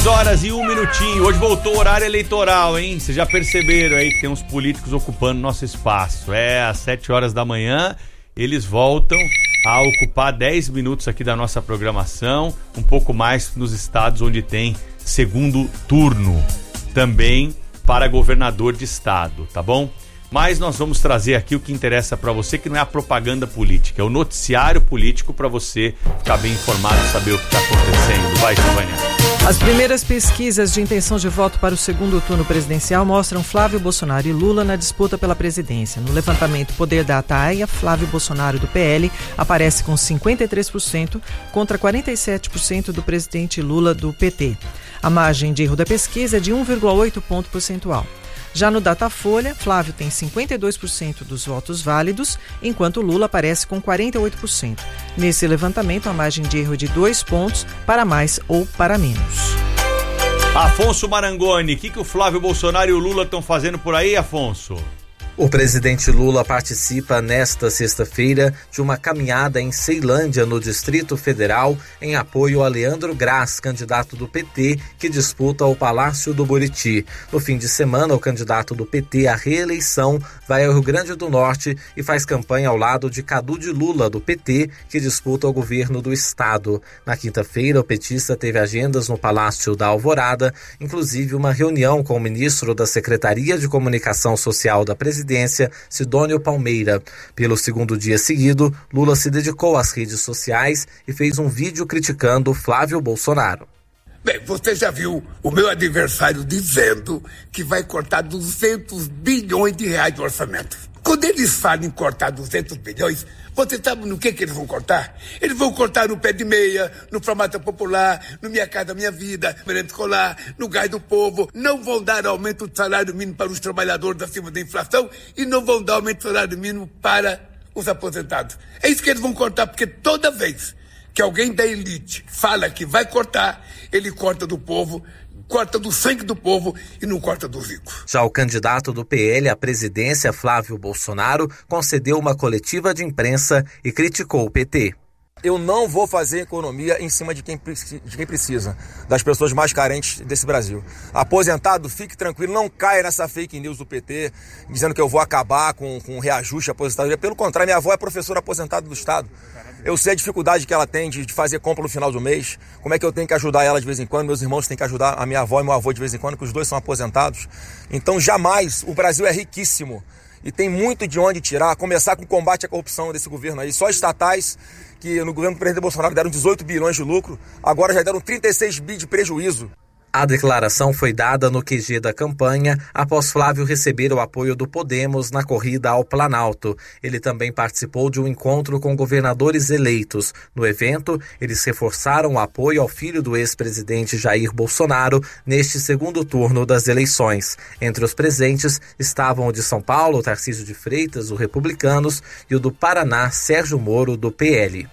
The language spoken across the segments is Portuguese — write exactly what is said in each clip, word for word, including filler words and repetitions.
seis horas e um minutinho. Hoje voltou o horário eleitoral, hein? Vocês já perceberam aí que tem uns políticos ocupando nosso espaço. É, às sete horas da manhã, eles voltam a ocupar dez minutos aqui da nossa programação, um pouco mais nos estados onde tem segundo turno, também para governador de estado, tá bom? Mas nós vamos trazer aqui o que interessa para você, que não é a propaganda política, é o noticiário político para você ficar bem informado e saber o que está acontecendo. Vai, Silvânia. As primeiras pesquisas de intenção de voto para o segundo turno presidencial mostram Flávio Bolsonaro e Lula na disputa pela presidência. No levantamento Poder Data A I A, Flávio Bolsonaro do P L aparece com cinquenta e três por cento contra quarenta e sete por cento do presidente Lula do P T. A margem de erro da pesquisa é de um vírgula oito ponto percentual. Já no Datafolha, Flávio tem cinquenta e dois por cento dos votos válidos, enquanto Lula aparece com quarenta e oito por cento. Nesse levantamento, a margem de erro é de dois pontos para mais ou para menos. Afonso Marangoni, o que, que o Flávio Bolsonaro e o Lula estão fazendo por aí, Afonso? O presidente Lula participa nesta sexta-feira de uma caminhada em Ceilândia, no Distrito Federal, em apoio a Leandro Graz, candidato do P T, que disputa o Palácio do Buriti. No fim de semana, o candidato do P T à reeleição vai ao Rio Grande do Norte e faz campanha ao lado de Cadu de Lula, do P T, que disputa o governo do estado. Na quinta-feira, o petista teve agendas no Palácio da Alvorada, inclusive uma reunião com o ministro da Secretaria de Comunicação Social da Presidência, Sidônio Palmeira. Pelo segundo dia seguido, Lula se dedicou às redes sociais e fez um vídeo criticando Flávio Bolsonaro. Bem, você já viu o meu adversário dizendo que vai cortar duzentos bilhões de reais de orçamento. Quando eles falam em cortar duzentos bilhões, você sabe no que, que eles vão cortar? Eles vão cortar no pé de meia, no Farmácia Popular, no Minha Casa Minha Vida, no merenda escolar, no gás do povo. Não vão dar aumento do salário mínimo para os trabalhadores acima da inflação e não vão dar aumento do salário mínimo para os aposentados. É isso que eles vão cortar, porque toda vez que alguém da elite fala que vai cortar, ele corta do povo, corta do sangue do povo e não corta do rico. Já o candidato do P L à presidência, Flávio Bolsonaro, concedeu uma coletiva de imprensa e criticou o P T. Eu não vou fazer economia em cima de quem, de quem precisa, das pessoas mais carentes desse Brasil. Aposentado, fique tranquilo, não caia nessa fake news do P T, dizendo que eu vou acabar com, com reajuste à aposentadoria. Pelo contrário, minha avó é professora aposentada do Estado. Eu sei a dificuldade que ela tem de, de fazer compra no final do mês, como é que eu tenho que ajudar ela de vez em quando, meus irmãos têm que ajudar a minha avó e meu avô de vez em quando, que os dois são aposentados. Então, jamais, o Brasil é riquíssimo e tem muito de onde tirar, a começar com o combate à corrupção desse governo aí. Só estatais, que no governo do presidente Bolsonaro deram dezoito bilhões de lucro, agora já deram trinta e seis bi de prejuízo. A declaração foi dada no Q G da campanha após Flávio receber o apoio do Podemos na corrida ao Planalto. Ele também participou de um encontro com governadores eleitos. No evento, eles reforçaram o apoio ao filho do ex-presidente Jair Bolsonaro neste segundo turno das eleições. Entre os presentes estavam o de São Paulo, Tarcísio de Freitas, do Republicanos, e o do Paraná, Sérgio Moro, do P L.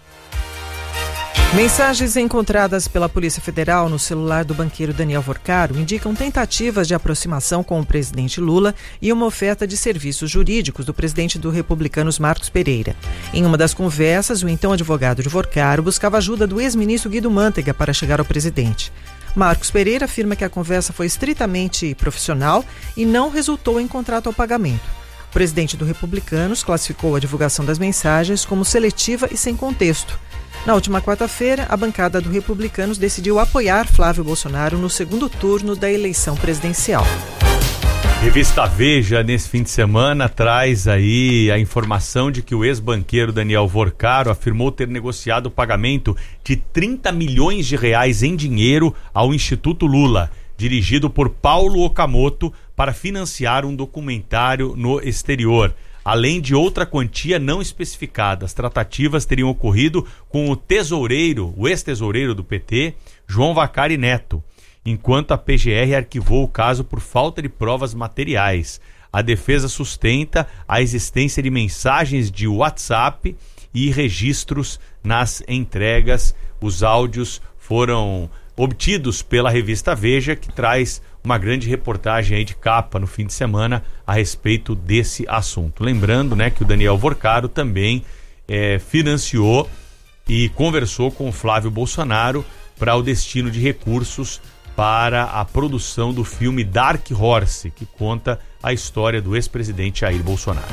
Mensagens encontradas pela Polícia Federal no celular do banqueiro Daniel Vorcaro indicam tentativas de aproximação com o presidente Lula e uma oferta de serviços jurídicos do presidente do Republicanos, Marcos Pereira. Em uma das conversas, o então advogado de Vorcaro buscava ajuda do ex-ministro Guido Mantega para chegar ao presidente. Marcos Pereira afirma que a conversa foi estritamente profissional e não resultou em contrato ao pagamento. O presidente do Republicanos classificou a divulgação das mensagens como seletiva e sem contexto. Na última quarta-feira, a bancada do Republicanos decidiu apoiar Flávio Bolsonaro no segundo turno da eleição presidencial. Revista Veja, nesse fim de semana, traz aí a informação de que o ex-banqueiro Daniel Vorcaro afirmou ter negociado o pagamento de trinta milhões de reais em dinheiro ao Instituto Lula, dirigido por Paulo Okamoto, para financiar um documentário no exterior. Além de outra quantia não especificada. As tratativas teriam ocorrido com o tesoureiro, o ex-tesoureiro do P T, João Vacari Neto, enquanto a P G R arquivou o caso por falta de provas materiais. A defesa sustenta a existência de mensagens de WhatsApp e registros nas entregas. Os áudios foram obtidos pela revista Veja, que traz uma grande reportagem aí de capa no fim de semana a respeito desse assunto. Lembrando, né, que o Daniel Vorcaro também é, financiou e conversou com o Flávio Bolsonaro para o destino de recursos para a produção do filme Dark Horse, que conta a história do ex-presidente Jair Bolsonaro.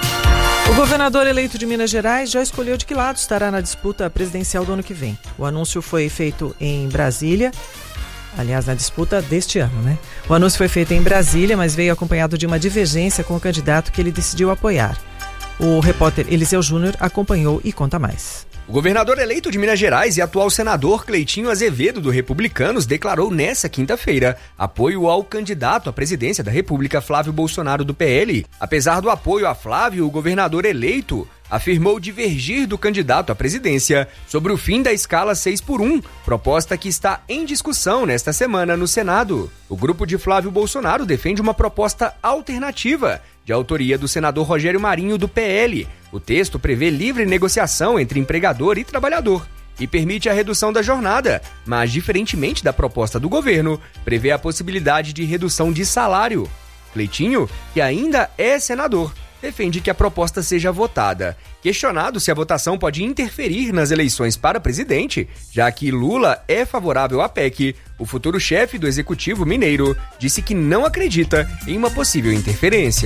O governador eleito de Minas Gerais já escolheu de que lado estará na disputa presidencial do ano que vem. O anúncio foi feito em Brasília, aliás, na disputa deste ano, né? O anúncio foi feito em Brasília, mas veio acompanhado de uma divergência com o candidato que ele decidiu apoiar. O repórter Eliseu Júnior acompanhou e conta mais. O governador eleito de Minas Gerais e atual senador Cleitinho Azevedo, do Republicanos, declarou nesta quinta-feira apoio ao candidato à presidência da República, Flávio Bolsonaro, do P L. Apesar do apoio a Flávio, o governador eleito afirmou divergir do candidato à presidência sobre o fim da escala seis por um, proposta que está em discussão nesta semana no Senado. O grupo de Flávio Bolsonaro defende uma proposta alternativa, de autoria do senador Rogério Marinho, do P L. O texto prevê livre negociação entre empregador e trabalhador e permite a redução da jornada, mas, diferentemente da proposta do governo, prevê a possibilidade de redução de salário. Cleitinho, que ainda é senador, defende que a proposta seja votada. Questionado se a votação pode interferir nas eleições para presidente, já que Lula é favorável à P E C, o futuro chefe do Executivo Mineiro disse que não acredita em uma possível interferência.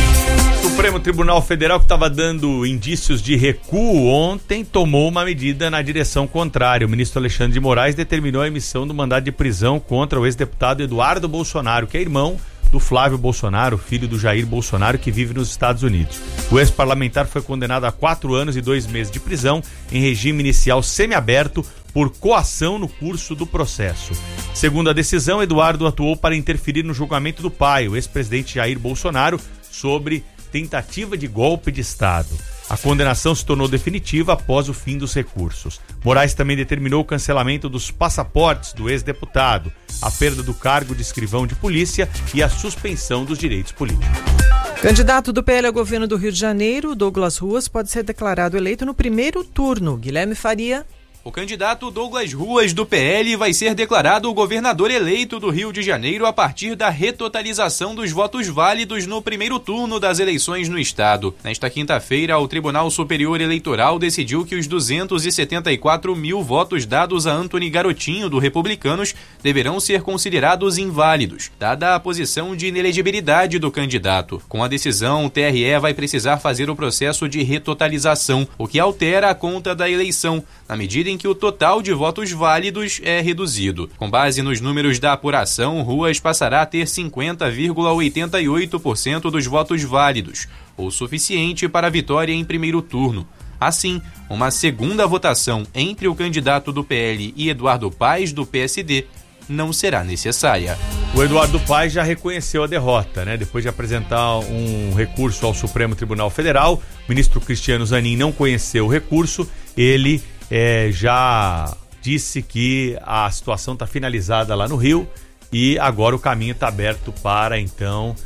O Supremo Tribunal Federal, que estava dando indícios de recuo ontem, tomou uma medida na direção contrária. O ministro Alexandre de Moraes determinou a emissão do mandado de prisão contra o ex-deputado Eduardo Bolsonaro, que é irmão do Flávio Bolsonaro, filho do Jair Bolsonaro, que vive nos Estados Unidos. O ex-parlamentar foi condenado a quatro anos e dois meses de prisão em regime inicial semiaberto por coação no curso do processo. Segundo a decisão, Eduardo atuou para interferir no julgamento do pai, o ex-presidente Jair Bolsonaro, sobre tentativa de golpe de Estado. A condenação se tornou definitiva após o fim dos recursos. Moraes também determinou o cancelamento dos passaportes do ex-deputado, a perda do cargo de escrivão de polícia e a suspensão dos direitos políticos. Candidato do P L ao governo do Rio de Janeiro, Douglas Ruas, pode ser declarado eleito no primeiro turno. Guilherme Faria. O candidato Douglas Ruas, do P L, vai ser declarado o governador eleito do Rio de Janeiro a partir da retotalização dos votos válidos no primeiro turno das eleições no estado. Nesta quinta-feira, o Tribunal Superior Eleitoral decidiu que os duzentos e setenta e quatro mil votos dados a Antony Garotinho, do Republicanos, deverão ser considerados inválidos, dada a posição de inelegibilidade do candidato. Com a decisão, o T R E vai precisar fazer o processo de retotalização, o que altera a conta da eleição, na medida em que o total de votos válidos é reduzido. Com base nos números da apuração, Ruas passará a ter cinquenta vírgula oitenta e oito por cento dos votos válidos, o suficiente para a vitória em primeiro turno. Assim, uma segunda votação entre o candidato do P L e Eduardo Paes, do P S D, não será necessária. O Eduardo Paes já reconheceu a derrota, né? Depois de apresentar um recurso ao Supremo Tribunal Federal, o ministro Cristiano Zanin não conheceu o recurso, ele É, já disse que a situação está finalizada lá no Rio e agora o caminho está aberto para, então,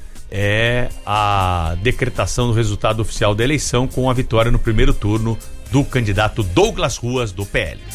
é, a decretação do resultado oficial da eleição com a vitória no primeiro turno do candidato Douglas Ruas, do P L.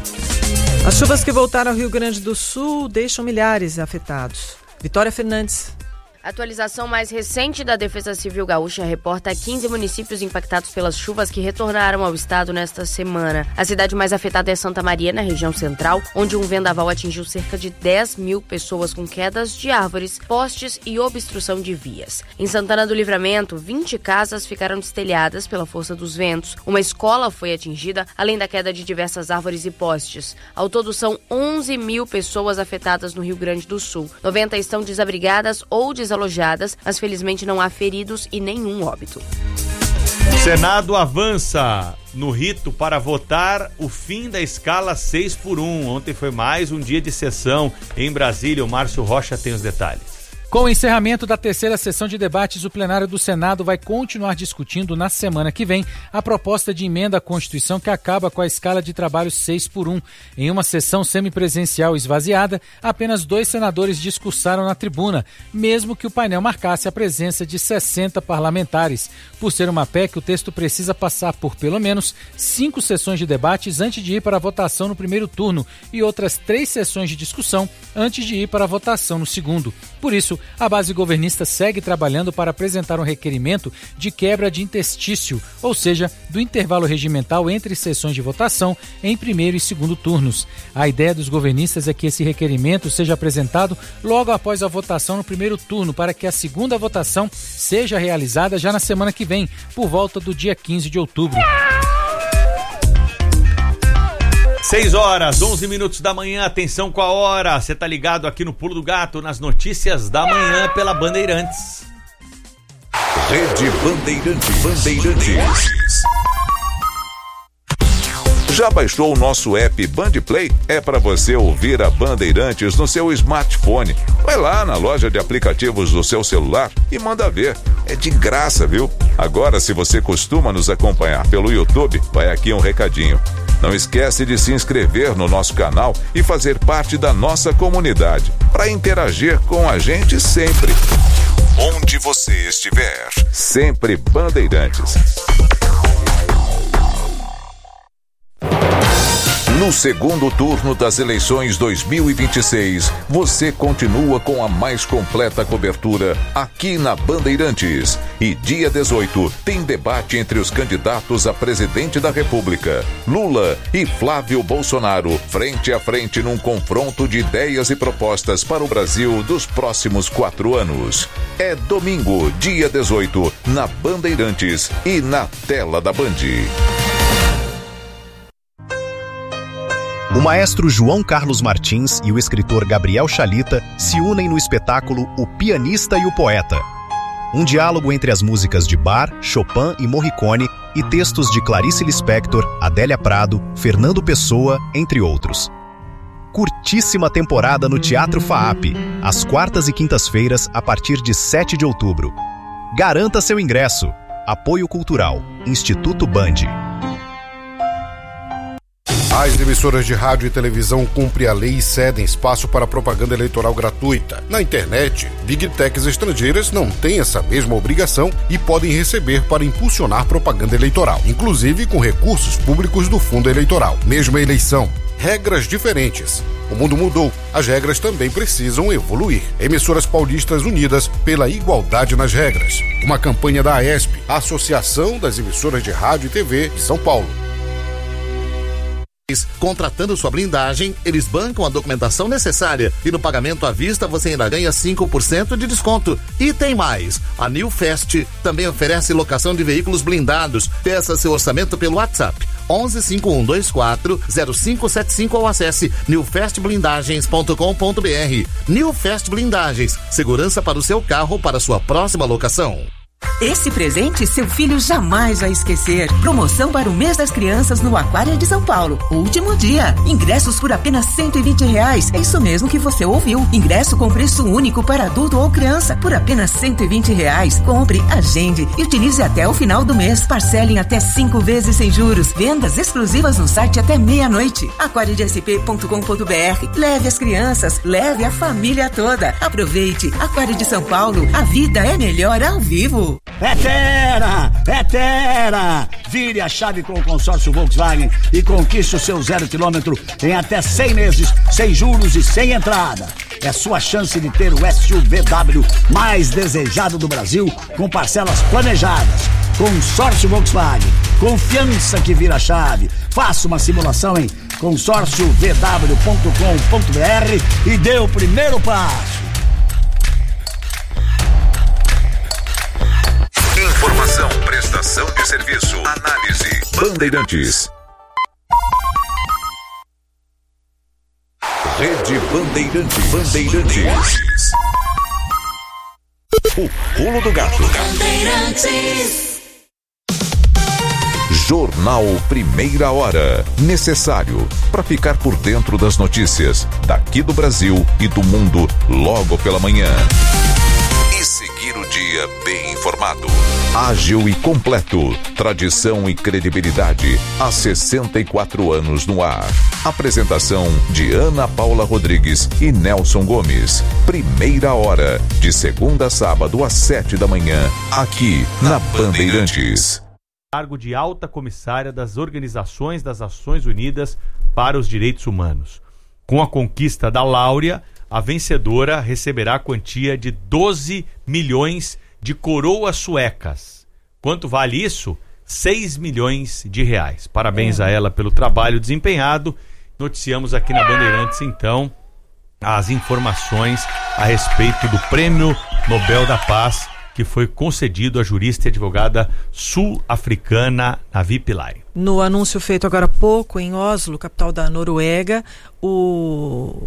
As chuvas que voltaram ao Rio Grande do Sul deixam milhares afetados. Vitória Fernandes. A atualização mais recente da Defesa Civil Gaúcha reporta quinze municípios impactados pelas chuvas que retornaram ao estado nesta semana. A cidade mais afetada é Santa Maria, na região central, onde um vendaval atingiu cerca de dez mil pessoas com quedas de árvores, postes e obstrução de vias. Em Santana do Livramento, vinte casas ficaram destelhadas pela força dos ventos. Uma escola foi atingida, além da queda de diversas árvores e postes. Ao todo, são onze mil pessoas afetadas no Rio Grande do Sul. noventa estão desabrigadas ou desalojadas. alojadas, mas felizmente não há feridos e nenhum óbito. Senado avança no rito para votar o fim da escala seis por um. Ontem foi mais um dia de sessão em Brasília. O Márcio Rocha tem os detalhes. Com o encerramento da terceira sessão de debates, o plenário do Senado vai continuar discutindo na semana que vem a proposta de emenda à Constituição que acaba com a escala de trabalho seis por um. Em uma sessão semipresencial esvaziada, apenas dois senadores discursaram na tribuna, mesmo que o painel marcasse a presença de sessenta parlamentares. Por ser uma P E C, o texto precisa passar por pelo menos cinco sessões de debates antes de ir para a votação no primeiro turno e outras três sessões de discussão antes de ir para a votação no segundo. Por isso, a base governista segue trabalhando para apresentar um requerimento de quebra de interstício, ou seja, do intervalo regimental entre sessões de votação em primeiro e segundo turnos. A ideia dos governistas é que esse requerimento seja apresentado logo após a votação no primeiro turno, para que a segunda votação seja realizada já na semana que vem, por volta do dia quinze de outubro. seis horas, onze minutos da manhã, atenção com a hora. Você tá ligado aqui no Pulo do Gato, nas notícias da manhã pela Bandeirantes. Rede Bandeirantes. Bandeirantes. Já baixou o nosso app Bandplay? É para você ouvir a Bandeirantes no seu smartphone. Vai lá na loja de aplicativos do seu celular e manda ver. É de graça, viu? Agora, se você costuma nos acompanhar pelo YouTube, vai aqui um recadinho. Não esquece de se inscrever no nosso canal e fazer parte da nossa comunidade, para interagir com a gente sempre. Onde você estiver, sempre Bandeirantes. No segundo turno das eleições dois mil e vinte e seis, você continua com a mais completa cobertura aqui na Bandeirantes. E dia dezoito tem debate entre os candidatos a presidente da República, Lula e Flávio Bolsonaro, frente a frente num confronto de ideias e propostas para o Brasil dos próximos quatro anos. É domingo, dia dezoito, na Bandeirantes e na tela da Band. O maestro João Carlos Martins e o escritor Gabriel Chalita se unem no espetáculo O Pianista e o Poeta. Um diálogo entre as músicas de Bach, Chopin e Morricone e textos de Clarice Lispector, Adélia Prado, Fernando Pessoa, entre outros. Curtíssima temporada no Teatro FAAP, às quartas e quintas-feiras, a partir de sete de outubro. Garanta seu ingresso. Apoio Cultural, Instituto Band. As emissoras de rádio e televisão cumprem a lei e cedem espaço para propaganda eleitoral gratuita. Na internet, Big Techs estrangeiras não têm essa mesma obrigação e podem receber para impulsionar propaganda eleitoral, inclusive com recursos públicos do fundo eleitoral. Mesma eleição, regras diferentes. O mundo mudou, as regras também precisam evoluir. Emissoras paulistas unidas pela igualdade nas regras. Uma campanha da AESP, Associação das Emissoras de Rádio e T V de São Paulo. Contratando sua blindagem, eles bancam a documentação necessária e no pagamento à vista você ainda ganha cinco por cento de desconto. E tem mais, a New Fest também oferece locação de veículos blindados. Peça seu orçamento pelo WhatsApp onze cinco um dois quatro zero cinco sete cinco ou acesse new fest blindagens ponto com ponto b r. New Fest Blindagens, segurança para o seu carro para sua próxima locação. Esse presente seu filho jamais vai esquecer. Promoção para o mês das crianças no Aquário de São Paulo. Último dia. Ingressos por apenas cento e vinte reais. É isso mesmo que você ouviu. Ingresso com preço único para adulto ou criança por apenas cento e vinte reais. Compre, agende e utilize até o final do mês. Parcelem até cinco vezes sem juros. Vendas exclusivas no site até meia-noite. aquário de s p ponto com ponto b r. Leve as crianças, leve a família toda. Aproveite. Aquário de São Paulo. A vida é melhor ao vivo. É Terra! É Terra! Vire a chave com o consórcio Volkswagen e conquiste o seu zero quilômetro em até cem meses, sem juros e sem entrada. É sua chance de ter o S U V W mais desejado do Brasil, com parcelas planejadas. Consórcio Volkswagen. Confiança que vira chave. Faça uma simulação em consórcio v w ponto com ponto b r e dê o primeiro passo. Informação, prestação de serviço, análise. Bandeirantes. Rede Bandeirantes. Bandeirantes. O Pulo do Gato. Bandeirantes. Jornal Primeira Hora. Necessário para ficar por dentro das notícias daqui do Brasil e do mundo logo pela manhã. E seguir o dia bem informado. Ágil e completo. Tradição e credibilidade. Há sessenta e quatro anos no ar. Apresentação de Ana Paula Rodrigues e Nelson Gomes. Primeira Hora. De segunda a sábado às sete da manhã. Aqui na Bandeirantes. Cargo de alta comissária das Organizações das Nações Unidas para os Direitos Humanos. Com a conquista da Láurea, a vencedora receberá a quantia de doze milhões de coroas suecas. Quanto vale isso? seis milhões de reais. Parabéns é. a ela pelo trabalho desempenhado. Noticiamos aqui na Bandeirantes, então, as informações a respeito do Prêmio Nobel da Paz que foi concedido à jurista e advogada sul-africana Navi Pillay. No anúncio feito agora há pouco em Oslo, capital da Noruega, o,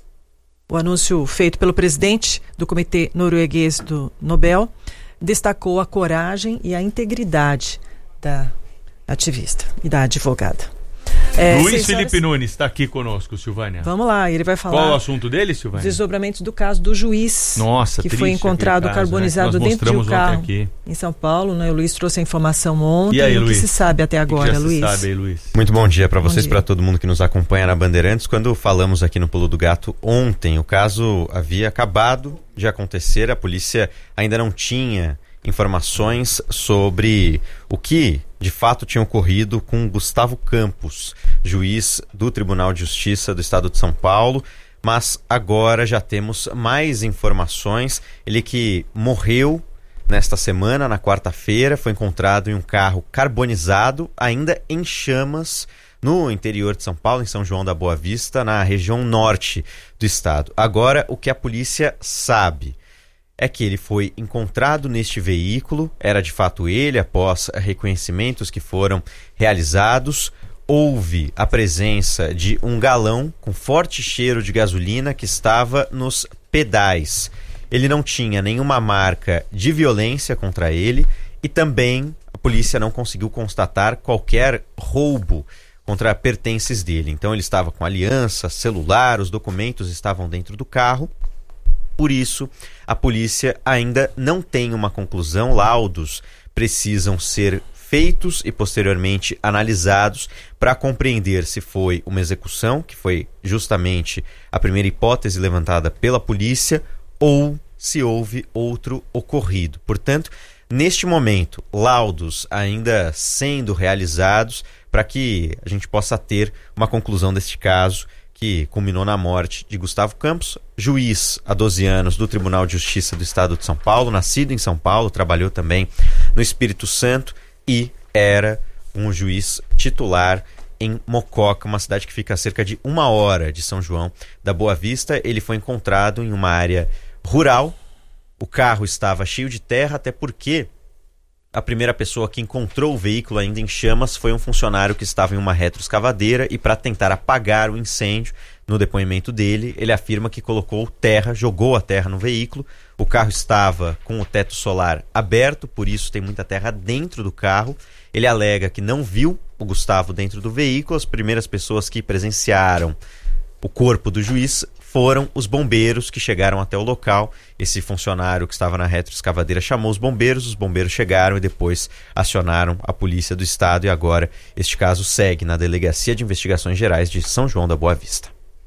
o anúncio feito pelo presidente do Comitê Norueguês do Nobel destacou a coragem e a integridade da ativista e da advogada. É, Luiz Felipe horas... Nunes está aqui conosco, Silvânia. Vamos lá, ele vai falar. Qual é o assunto dele, Silvânia? Desdobramentos do caso do juiz. Nossa, que foi encontrado caso, carbonizado né? dentro de um carro aqui em São Paulo, né? O Luiz trouxe a informação ontem. E aí, o Luiz? que se sabe até agora, que que Luiz? Se sabe aí, Luiz? Muito bom dia para vocês, para todo mundo que nos acompanha na Bandeirantes. Quando falamos aqui no Pulo do Gato ontem, o caso havia acabado de acontecer, a polícia ainda não tinha informações sobre o que de fato tinha ocorrido com Gustavo Campos, juiz do Tribunal de Justiça do Estado de São Paulo, mas agora já temos mais informações. Ele que morreu nesta semana, na quarta-feira, foi encontrado em um carro carbonizado, ainda em chamas, no interior de São Paulo, em São João da Boa Vista, na região norte do estado. Agora, o que a polícia sabe é que ele foi encontrado neste veículo, era de fato ele, após reconhecimentos que foram realizados. Houve a presença de um galão com forte cheiro de gasolina que estava nos pedais. Ele não tinha nenhuma marca de violência contra ele e também a polícia não conseguiu constatar qualquer roubo contra pertences dele. Então ele estava com aliança, celular, os documentos estavam dentro do carro. Por isso, a polícia ainda não tem uma conclusão. Laudos precisam ser feitos e posteriormente analisados para compreender se foi uma execução, que foi justamente a primeira hipótese levantada pela polícia, ou se houve outro ocorrido. Portanto, neste momento, laudos ainda sendo realizados para que a gente possa ter uma conclusão deste caso, que culminou na morte de Gustavo Campos, juiz há doze anos do Tribunal de Justiça do Estado de São Paulo, nascido em São Paulo, trabalhou também no Espírito Santo e era um juiz titular em Mococa, uma cidade que fica a cerca de uma hora de São João da Boa Vista. Ele foi encontrado em uma área rural, o carro estava cheio de terra, até porque a primeira pessoa que encontrou o veículo ainda em chamas foi um funcionário que estava em uma retroescavadeira e, para tentar apagar o incêndio, no depoimento dele, ele afirma que colocou terra, jogou a terra no veículo. O carro estava com o teto solar aberto, por isso tem muita terra dentro do carro. Ele alega que não viu o Gustavo dentro do veículo. As primeiras pessoas que presenciaram o corpo do juiz foram os bombeiros que chegaram até o local. Esse funcionário que estava na retroescavadeira chamou os bombeiros, os bombeiros chegaram e depois acionaram a polícia do estado, e agora este caso segue na Delegacia de Investigações Gerais de São João da Boa Vista.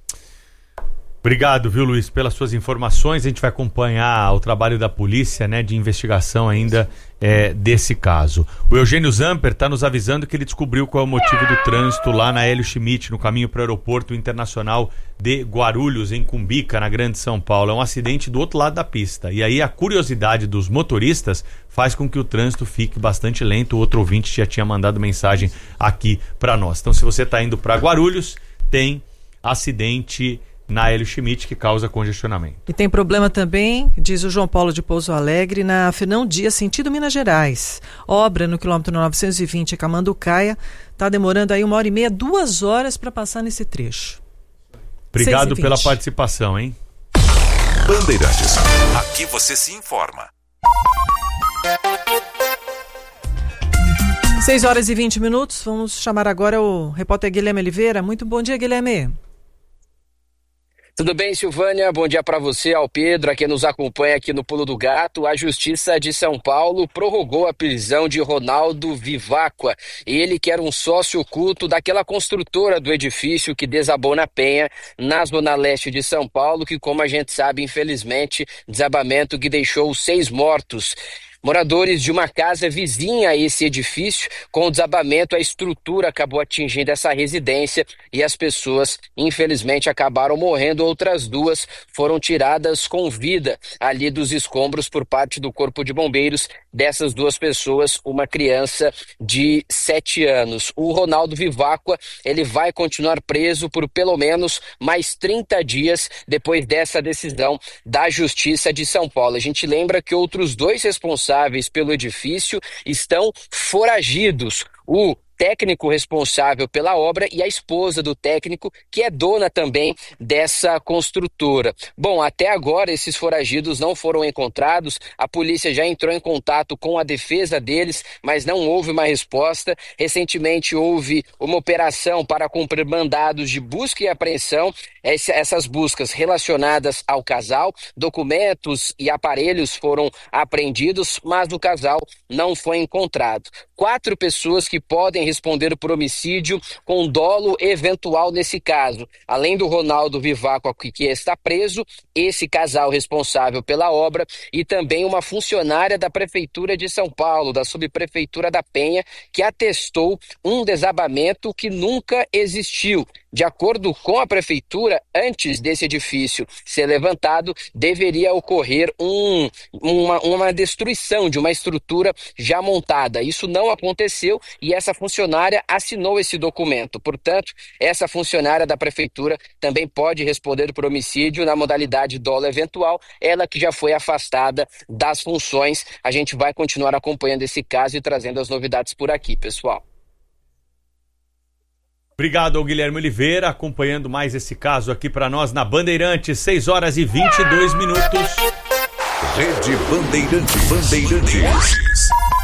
Obrigado, viu, Luiz, pelas suas informações. A gente vai acompanhar o trabalho da polícia, né, de investigação ainda é, desse caso. O Eugênio Zamper está nos avisando que ele descobriu qual é o motivo do trânsito lá na Hélio Schmidt, no caminho para o Aeroporto Internacional de Guarulhos, em Cumbica, na Grande São Paulo. É um acidente do outro lado da pista. E aí a curiosidade dos motoristas faz com que o trânsito fique bastante lento. O outro ouvinte já tinha mandado mensagem aqui para nós. Então, se você está indo para Guarulhos, tem acidente na Hélio Schmidt, que causa congestionamento. E tem problema também, diz o João Paulo de Pouso Alegre, na Fernão Dias, sentido Minas Gerais. Obra no quilômetro novecentos e vinte, Camanducaia. Está demorando aí uma hora e meia, duas horas para passar nesse trecho. Obrigado pela participação, hein? Bandeirantes. Aqui você se informa. seis horas e vinte minutos. Vamos chamar agora o repórter Guilherme Oliveira. Muito bom dia, Guilherme. Tudo bem, Silvânia? Bom dia para você, ao Pedro, a quem nos acompanha aqui no Pulo do Gato. A Justiça de São Paulo prorrogou a prisão de Ronaldo Vivacqua, ele que era um sócio oculto daquela construtora do edifício que desabou na Penha, na zona leste de São Paulo, que, como a gente sabe, infelizmente, desabamento que deixou seis mortos. Moradores de uma casa vizinha a esse edifício, com o desabamento, a estrutura acabou atingindo essa residência e as pessoas, infelizmente, acabaram morrendo. Outras duas foram tiradas com vida ali dos escombros por parte do Corpo de Bombeiros. Dessas duas pessoas, uma criança de sete anos. O Ronaldo Viváqua, ele vai continuar preso por pelo menos mais trinta dias depois dessa decisão da Justiça de São Paulo. A gente lembra que outros dois responsáveis pelo edifício estão foragidos. O técnico responsável pela obra e a esposa do técnico, que é dona também dessa construtora. Bom, até agora esses foragidos não foram encontrados, a polícia já entrou em contato com a defesa deles, mas não houve uma resposta. Recentemente houve uma operação para cumprir mandados de busca e apreensão, essas buscas relacionadas ao casal, documentos e aparelhos foram apreendidos, mas o casal não foi encontrado. Quatro pessoas que podem responder por homicídio com dolo eventual nesse caso. Além do Ronaldo Viváqua, que está preso, esse casal responsável pela obra e também uma funcionária da Prefeitura de São Paulo, da Subprefeitura da Penha, que atestou um desabamento que nunca existiu. De acordo com a Prefeitura, antes desse edifício ser levantado, deveria ocorrer um, uma, uma destruição de uma estrutura já montada. Isso não aconteceu e essa funcionária assinou esse documento. Portanto, essa funcionária da Prefeitura também pode responder por homicídio na modalidade dolo eventual, ela que já foi afastada das funções. A gente vai continuar acompanhando esse caso e trazendo as novidades por aqui, pessoal. Obrigado ao Guilherme Oliveira, acompanhando mais esse caso aqui para nós na Bandeirantes, seis horas e vinte e dois minutos. Rede Bandeirantes. Bandeirantes.